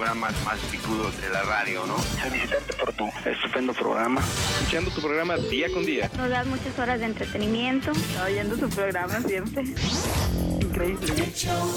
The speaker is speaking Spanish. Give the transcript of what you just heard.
programas más picudos de la radio, ¿no? Felicitarte por tu estupendo programa. Escuchando tu programa día con día. Nos das muchas horas de entretenimiento. Oyendo tu programa siempre. Increíble.